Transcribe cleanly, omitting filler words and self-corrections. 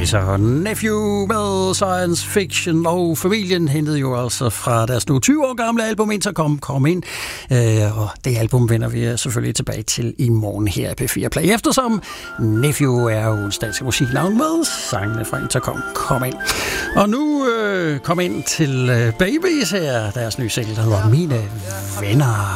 så Nephew med Science Fiction, og familien hentede jo altså fra deres nu 20 år gamle album Intercom kom ind, og det album vender vi selvfølgelig tilbage til i morgen her i P4 Play, eftersom Nephew er jo en dansk musiknavn med sangene fra Intercom kom ind. Og nu kom ind til Babies her, deres nye single, der hedder Mine Venner.